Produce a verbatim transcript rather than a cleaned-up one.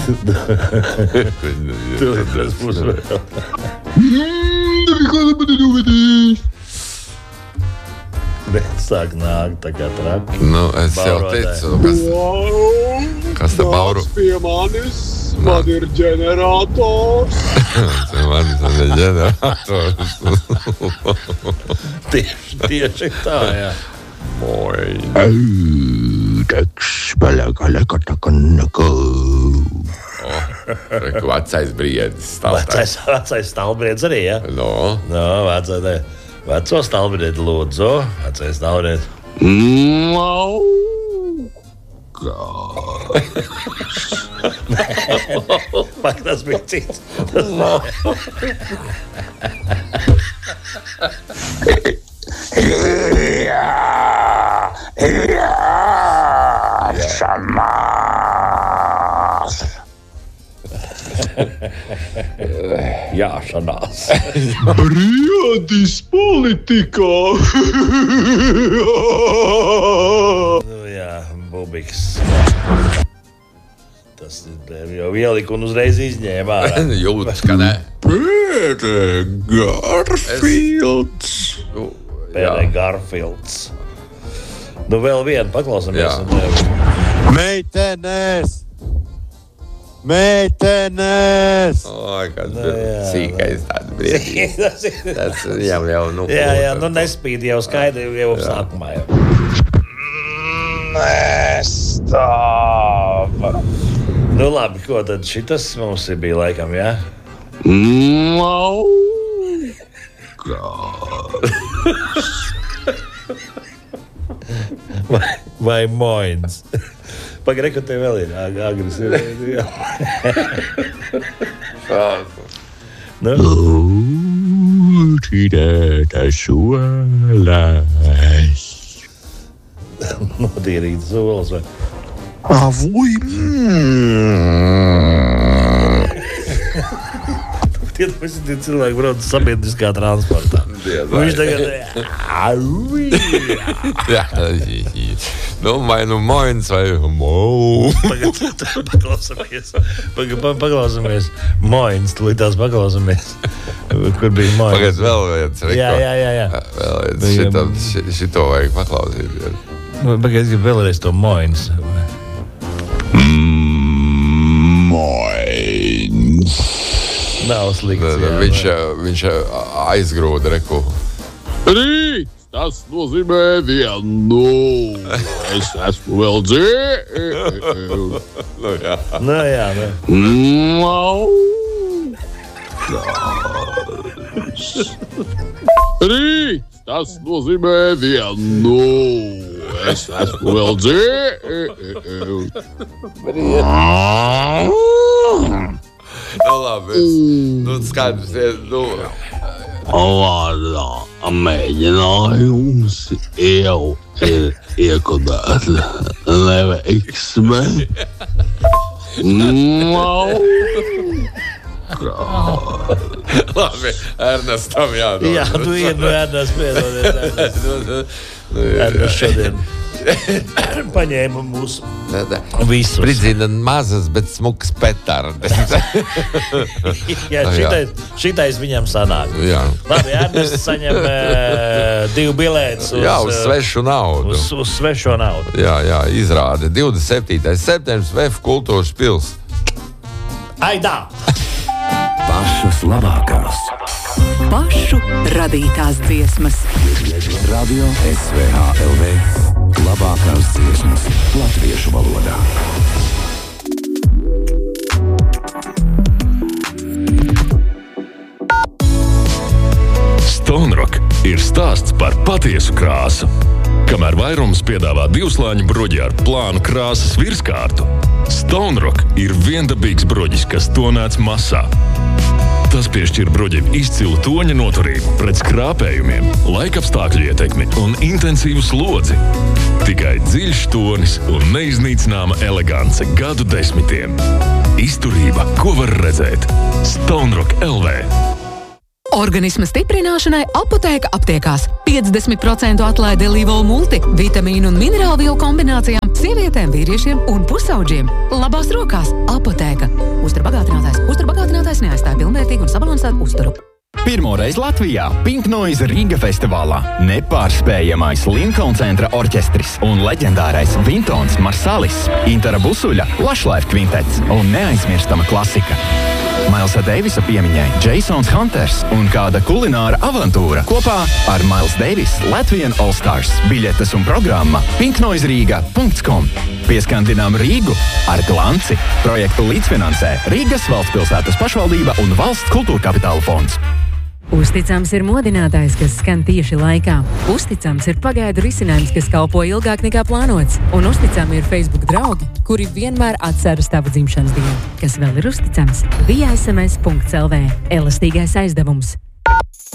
Tur tas būs vēl. Sāk nākt tā kā traki. Nu, es jau teicu, kas, kas te bauru? Pie manis, man ir ģenerators. Man ir ģenerators. Tieši, tieši tā, jā. Moi. Teks, palaka-laka-taka-naka. Reku vecais briedis. Vecais, vecais stāvbriedis arī, jā? No. No, vecais, veco stāvbriedi lūdzu. Vecais stāvbriedi. Mau. Vai tas bija cits? Tas nav. Jāšanās. Briedis politikā. Nu jā, Bubiks. Tas jau ielika un uzreiz izņēma ārā. Jūtas, ka ne. Pēte Garfields. Pēdē Garfields. Nu vēl vienu paklausamies. Meitenes! Meitenes! Oi, kāds Nu, bija jā, sīkais tāds briedis. Tas jau jau, nu... Jā, jā, nu nespīd jau skaidri jau sākumā jau. Nestāv. Nu labi, ko tad šitas mums bija laikam, jā? Mau. Vai, vai moins? Pagari, ka tev vēl ir agres. Nu? Lūtīdēta solas. Notīrīt solas vai? Avui. Tie tie cilvēki brauc sabiedriskā transportā. Viņš tagad... Jā, nu, vai nu moins, vai mau. Pagad, paklausamies. Pagad, paklausamies. Moins, tūlītās paklausamies. Kur bija moins? Pagad, vēl viens. Jā, jā, jā, jā. Vēl viens, šito, šito vajag paklausīt. Pagad, es gribu vēlreiz to moins. Moins. Nav slikts, jā. Viņš, viņš aizgrūda reku. Rīt, tas nozīmē vienu. Es esmu vēl dzīvs. Nu, jā. Nu, jā, nu. Mau. Rīt, tas nozīmē vienu. Es esmu vēl dzīvs. Nu, labi, es, nu, skaidrs, nu... Vārdā mēģinājums jau ir iekodēts neveiksme. Mau. Labi, Ernestam jādod. Jā, tu iet no Ernests piedodies. Ernest šodien paņēma mūsu visus. Spridzina mazas, bet smukas petardes. Jā, šitais, šitais viņam sanāk. Jā. Labi, Ernests saņem uh, divu bilētus uz, Jā, uz svešu naudu. Uz, uz svešo naudu. Jā, jā, izrāde. divdesmit septītais septembris V F kultūras pils. Aidā! Pašas labākās. Pašu radītās dziesmas. Radio S V H L V. Labākās dziesmas latviešu valodā. Stone Rock ir stāsts par patiesu krāsu. Kamēr vairums piedāvā divslāņu bruģi ar plānu krāsas virskārtu, Stone Rock ir viendabīgs bruģis, kas tonēts masā. Tas piešķir bruģim izcilu toņa noturību pret skrāpējumiem, laikapstākļu ietekmi un intensīvu slodzi. Tikai dziļš tonis un neiznīcināma elegance gadu desmitiem. Izturība, ko var redzēt. Stone Rock L V. Organisma stiprināšanai Apotēka aptiekās. piecdesmit procentu atlaide Livol multi, vitamīnu un minerālu vielu kombinācijām, sievietēm, vīriešiem un pusauģiem. Labās rokās Apotēka. Uzturbagātinātājs. Uzturbagātinātājs neaizstāja pilnvērtīgu un sabalansētu uzturu. Pirmoreiz Latvijā Pink Noise Riga festivālā nepārspējamais Lincoln centra orķestris un leģendārais Vintons Marsalis, Intara Busuļa, Lushlife kvintets un neaizmirstama klasika. Mailsa Deivisa piemiņai Jasons Hunters un kāda kulināra avantūra kopā ar Miles Davis Latvian All Stars. Biļetes un programma pink noise riga punkts com. Pieskandinām Rīgu ar glanci. Projektu līdzfinansē Rīgas valstspilsētas pašvaldība un Valsts kultūra kapitāla fonds. Uzticams ir modinātājs, kas skan tieši laikā. Uzticams ir pagaidu risinājums, kas kalpo ilgāk nekā plānots. Un uzticami ir Facebook draugi, kuri vienmēr atceras tavu dzimšanas dienu. Kas vēl ir uzticams? via es em es punkts el vē. Elastīgais aizdevums.